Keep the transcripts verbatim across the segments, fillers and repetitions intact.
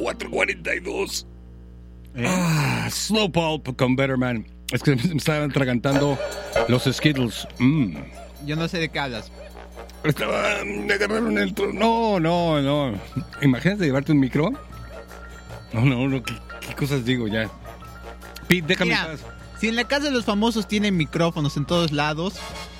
cuatro cuarenta y dos. ¿Eh? Ah, Slow Pulp con Better Man. Es que me estaban atragantando los Skittles. Mm. Yo no sé de qué hablas. Estaba, me agarraron el... Tro- no, no, no. Imagínate llevarte un micro. No, no, no. ¿Qué, qué cosas digo ya? Pete, déjame Mira, en paz. Si en la casa de los famosos tienen micrófonos en todos lados,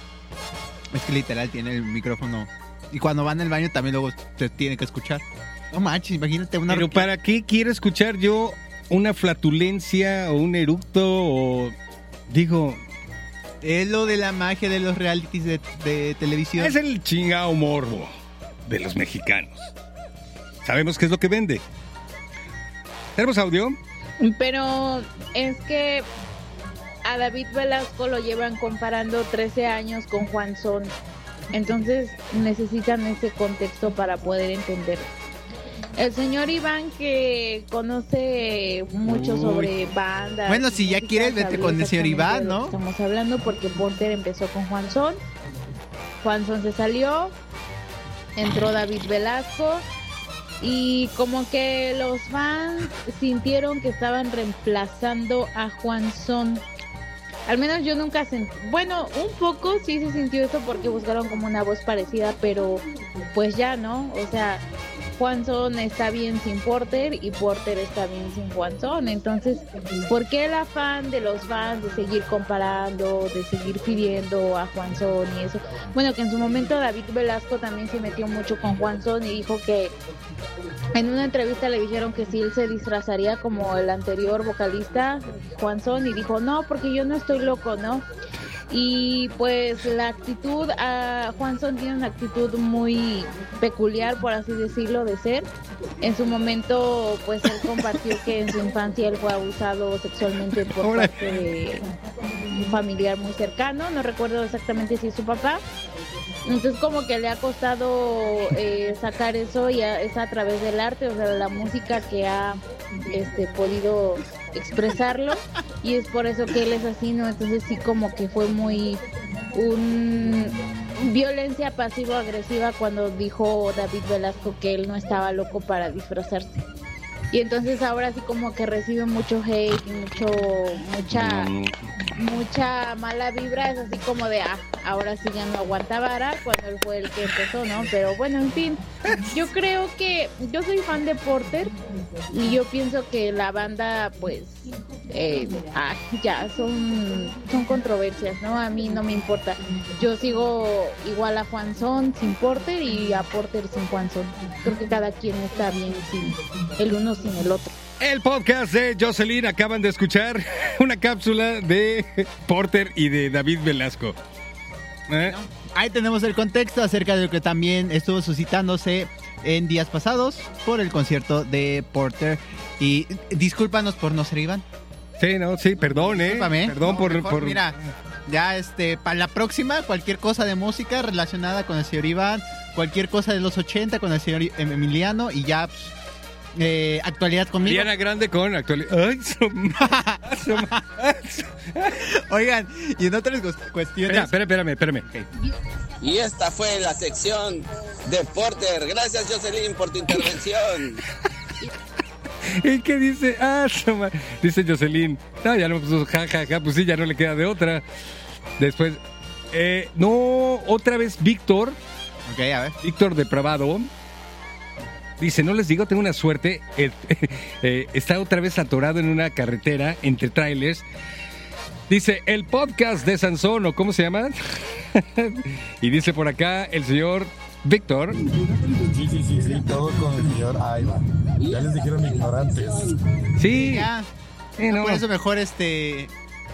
es que literal tiene el micrófono. Y cuando van al baño también luego te tiene que escuchar. No manches, imagínate una... Pero ¿para qué quiero escuchar yo una flatulencia o un eructo o... Digo... Es lo de la magia de los realities de, de televisión. Es el chingado morbo de los mexicanos. Sabemos qué es lo que vende. ¿Tenemos audio? Pero es que a David Velasco lo llevan comparando trece años con Juan Son. Entonces necesitan ese contexto para poder entender. El señor Iván, que conoce mucho Uy. sobre bandas. Bueno, si ya quieres, vete con el señor Iván, ¿no? Estamos hablando porque Porter empezó con Juan Son. Juan Son se salió. Entró David Velasco. Y como que los fans sintieron que estaban reemplazando a Juan Son. Al menos yo nunca sentí... Bueno, un poco sí se sintió eso porque buscaron como una voz parecida, pero pues ya, ¿no? O sea, Juan Son está bien sin Porter y Porter está bien sin Juan Son. Entonces, ¿por qué el afán de los fans de seguir comparando, de seguir pidiendo a Juan Son y eso? Bueno, que en su momento David Velasco también se metió mucho con Juan Son y dijo que en una entrevista le dijeron que si él se disfrazaría como el anterior vocalista, Juan Son, y dijo, no, porque yo no estoy loco, ¿no? Y pues la actitud, a Juan Son tiene una actitud muy peculiar, por así decirlo, de ser. En su momento, pues él compartió que en su infancia él fue abusado sexualmente por parte de un familiar muy cercano, no recuerdo exactamente si es su papá. Entonces como que le ha costado eh, sacar eso y a, es a través del arte, o sea, de la música que ha este, podido expresarlo, y es por eso que él es así, ¿no? Entonces sí como que fue muy un violencia pasivo-agresiva cuando dijo David Velasco que él no estaba loco para disfrazarse. Y entonces ahora sí como que recibe mucho hate, mucho, mucha, mucha mala vibra, es así como de, ah, ahora sí ya no aguanta vara, cuando él fue el que empezó, ¿no? Pero bueno, en fin, yo creo que, yo soy fan de Porter, y yo pienso que la banda, pues, eh, ah, ya, son, son controversias, ¿no? A mí no me importa, yo sigo igual a Juan Son sin Porter, y a Porter sin Juan Son, creo que cada quien está bien sin el uno sin el otro. El podcast de Jocelyn, acaban de escuchar una cápsula de Porter y de David Velasco. ¿Eh? Bueno, ahí tenemos el contexto acerca de lo que también estuvo suscitándose en días pasados por el concierto de Porter. Y discúlpanos por no ser Iván. Sí, no, sí, perdón, eh. Discúlpame. Perdón no, por, mejor, por... Mira, ya este, para la próxima, cualquier cosa de música relacionada con el señor Iván, cualquier cosa de los ochenta con el señor Emiliano, y ya... Pues, Eh, actualidad conmigo. Diana Grande con actualidad. Ay, so... Oigan, y en otras cuestiones. Espera, espérame, espérame. Okay. Y esta fue la sección de Porter. Gracias, Jocelyn, por tu intervención. ¿Y qué dice? Ah, so... dice Jocelyn. No, ya no puso ja, ja, ja. Pues sí, ya no le queda de otra. Después, eh, no, otra vez Víctor. Ok, a ver. Víctor Depravado. Dice, no les digo, tengo una suerte. Eh, eh, está otra vez atorado en una carretera entre trailers. Dice, el podcast de Sansón, ¿o cómo se llama? Y dice por acá el señor Víctor. Sí, sí, sí, sí, todo con el señor Ivan. Ya les dijeron ignorantes. Sí. Ya. Eh, no. Por eso mejor este...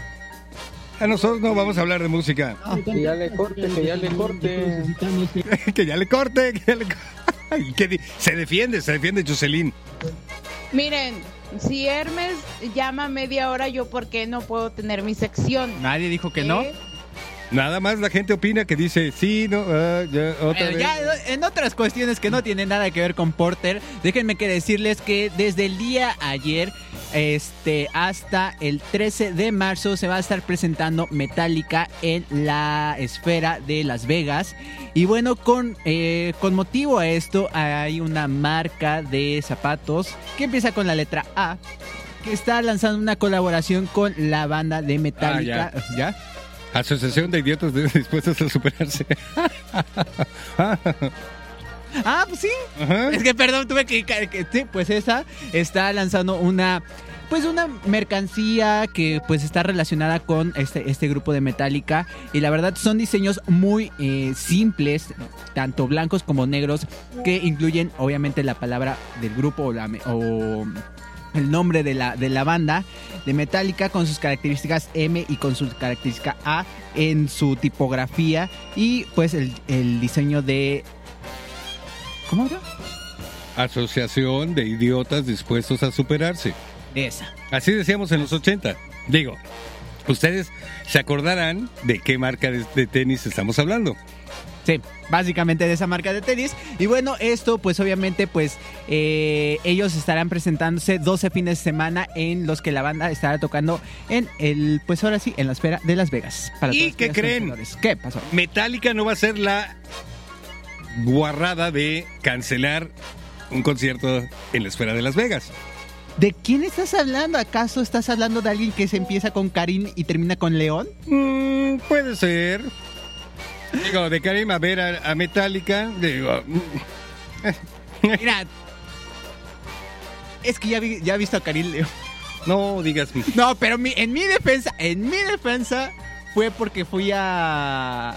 A nosotros no vamos a hablar de música. No. Que ya le corte, que ya le corte. Que ya le corte, que ya le corte. ¿Qué se defiende, se defiende Jocelyn. Miren, si Hermes llama media hora, yo ¿por qué no puedo tener mi sección? Nadie dijo que ¿Eh? no. Nada más la gente opina que dice sí, no, uh, ya, otra bueno, vez. Ya en otras cuestiones que no tienen nada que ver con Porter, déjenme que decirles que desde el día ayer este, hasta el trece de marzo se va a estar presentando Metallica en la esfera de Las Vegas. Y bueno, con, eh, con motivo a esto hay una marca de zapatos que empieza con la letra A, que está lanzando una colaboración con la banda de Metallica. Ah, ya. ¿Ya? Asociación de idiotas dispuestos a superarse. Ah, pues sí. Ajá. Es que perdón, tuve que, que sí, pues esa está lanzando una pues una mercancía que pues está relacionada con este este grupo de Metallica, y la verdad son diseños muy eh, simples, tanto blancos como negros, que incluyen obviamente la palabra del grupo o, la, o el nombre de la de la banda de Metallica, con sus características M y con su característica A en su tipografía, y pues el, el diseño de ¿cómo era? Asociación de idiotas dispuestos a superarse. Esa. Así decíamos en los ochenta. Digo, ustedes se acordarán de qué marca de, de tenis estamos hablando. Sí, básicamente de esa marca de tenis. Y bueno, esto pues obviamente pues eh, ellos estarán presentándose doce fines de semana en los que la banda estará tocando en el, pues ahora sí, en la esfera de Las Vegas. Para ¿Y todos qué los creen? conocedores. ¿Qué pasó? Metallica no va a ser la guarrada de cancelar un concierto en la esfera de Las Vegas. ¿De quién estás hablando? ¿Acaso estás hablando de alguien que se empieza con Karim y termina con León? Mm, puede ser. Digo, de Karim a ver a, a Metallica, digo... Mira, es que ya, vi, ya he visto a Karim León. No digas... No, pero mi, en mi defensa, en mi defensa fue porque fui a...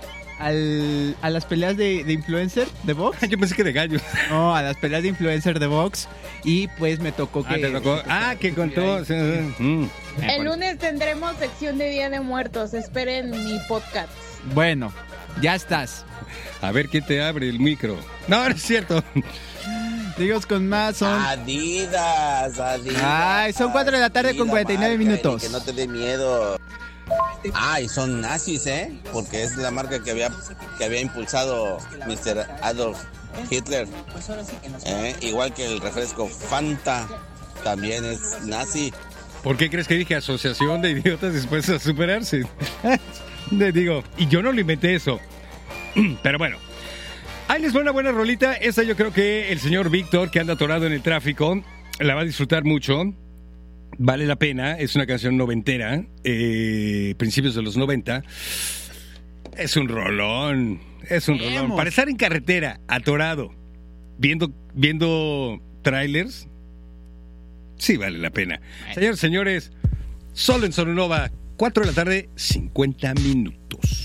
Al, a las peleas de, de influencer de box. Yo pensé que de gallos. No, a las peleas de influencer de box. Y pues me tocó que... Ah, te tocó. Ah, que contó. Sí, sí. Mm. El lunes tendremos sección de Día de Muertos. Esperen mi podcast. Bueno, ya estás. A ver quién te abre el micro. No, no es cierto. Digamos con más son... Adidas, Adidas. Ay, son cuatro de la tarde con cuarenta y nueve minutos. Que no te dé miedo. Ay, son nazis, ¿eh? Porque es la marca que había, que había impulsado mister Adolf Hitler. ¿Eh? Igual que el refresco Fanta, también es nazi. ¿Por qué crees que dije asociación de idiotas dispuestos a superarse? Le digo, y yo no lo inventé eso. Pero bueno, ahí les va una buena rolita. Esta yo creo que el señor Víctor, que anda atorado en el tráfico, la va a disfrutar mucho. Vale la pena, es una canción noventera, eh, principios de los noventa. Es un rolón, es un rolón. Para estar en carretera, atorado, viendo, viendo trailers, sí vale la pena. Señores, señores, solo en Sonora, cuatro de la tarde, cincuenta minutos.